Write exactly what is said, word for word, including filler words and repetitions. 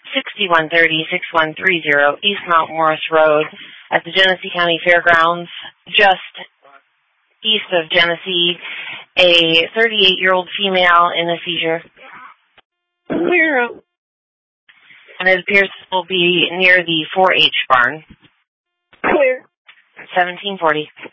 sixty-one thirty, sixty-one thirty East Mount Morris Road at the Genesee County Fairgrounds, just east of Genesee. A thirty-eight-year-old female in a seizure. Clear. And it appears this will be near the four H barn. Clear. seventeen forty.